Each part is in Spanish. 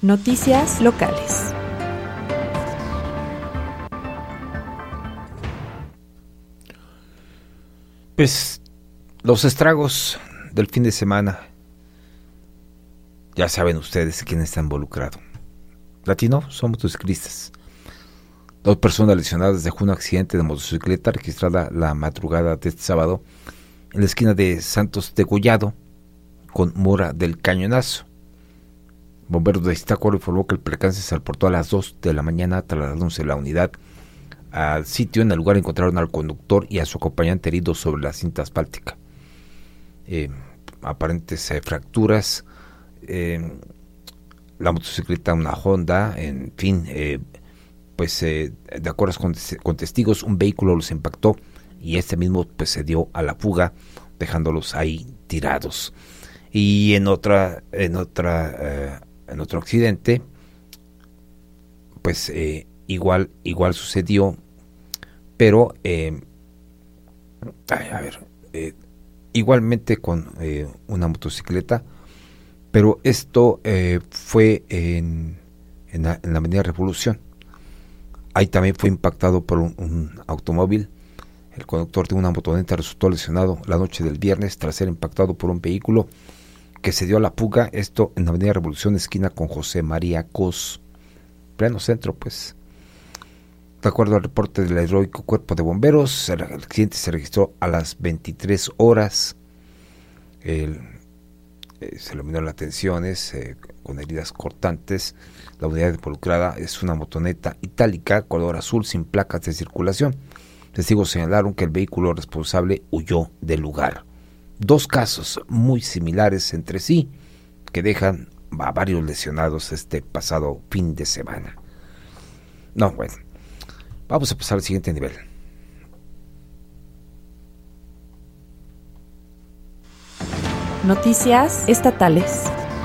Noticias locales. Pues los estragos del fin de semana, ya saben ustedes quién está involucrado. Latino, son motociclistas. 2 personas lesionadas dejó un accidente de motocicleta registrada la madrugada de este sábado en la esquina de Santos de Gollado con Mora del Cañonazo. Bomberos de Iztácuaro informó que el percance se reportó a las 2 de la mañana, trasladándose la unidad al sitio. En el lugar encontraron al conductor y a su acompañante heridos sobre la cinta asfáltica. Aparentes fracturas. La motocicleta, una Honda, en fin, de acuerdo con testigos, un vehículo los impactó y este mismo pues se dio a la fuga, dejándolos ahí tirados. Y en otro accidente, pues igual sucedió, pero igualmente con una motocicleta, pero esto fue en la Avenida Revolución. Ahí también fue impactado por un automóvil. El conductor de una motoneta resultó lesionado la noche del viernes tras ser impactado por un vehículo que se dio a la fuga. Esto en la Avenida Revolución, esquina con José María Cos, pleno centro, pues. De acuerdo al reporte del heroico Cuerpo de Bomberos, el accidente se registró a las 23 horas. Se eliminaron las tensiones con heridas cortantes. La unidad involucrada es una motoneta itálica color azul sin placas de circulación. Testigos señalaron que el vehículo responsable huyó del lugar. 2 casos muy similares entre sí que dejan a varios lesionados este pasado fin de semana. Vamos a pasar al siguiente nivel. Noticias estatales.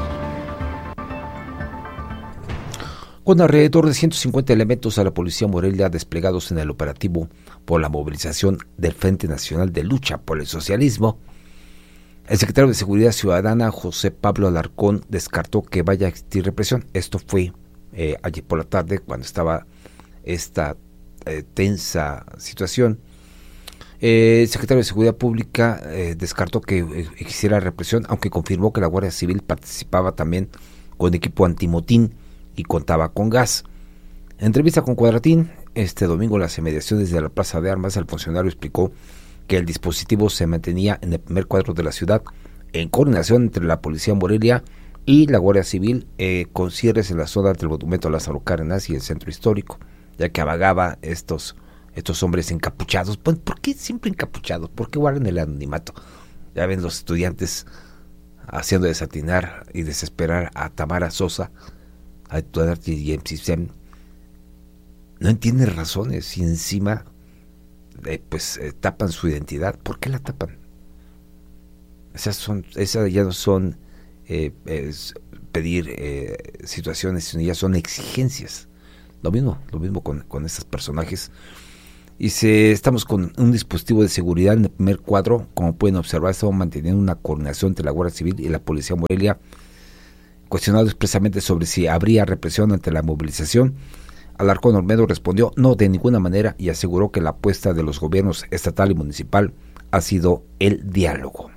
Con alrededor de 150 elementos de la Policía Morelia desplegados en el operativo por la movilización del Frente Nacional de Lucha por el Socialismo, el secretario de Seguridad Ciudadana, José Pablo Alarcón, descartó que vaya a existir represión. Esto fue ayer por la tarde, cuando estaba esta tensa situación. El secretario de Seguridad Pública descartó que existiera represión, aunque confirmó que la Guardia Civil participaba también con equipo antimotín y contaba con gas. En entrevista con Cuadratín, este domingo en las inmediaciones de la Plaza de Armas, el funcionario explicó que el dispositivo se mantenía en el primer cuadro de la ciudad, en coordinación entre la Policía Morelia y la Guardia Civil, con cierres en la zona del Monumento a Lázaro Cárdenas y el Centro Histórico, ya que amagaba estos hombres encapuchados. ¿Por qué siempre encapuchados? ¿Por qué guardan el anonimato? Ya ven los estudiantes haciendo desatinar y desesperar a Tamara Sosa, a Tuadarte y MCCM. No entienden razones y encima tapan su identidad. ¿Por qué la tapan? Esas ya no son pedir situaciones, sino ya son exigencias. Lo mismo con estos personajes. Y estamos con un dispositivo de seguridad en el primer cuadro. Como pueden observar, estamos manteniendo una coordinación entre la Guardia Civil y la Policía Morelia. Cuestionado expresamente sobre si habría represión ante la movilización, Alarcón Olmedo respondió no, de ninguna manera, y aseguró que la apuesta de los gobiernos estatal y municipal ha sido el diálogo.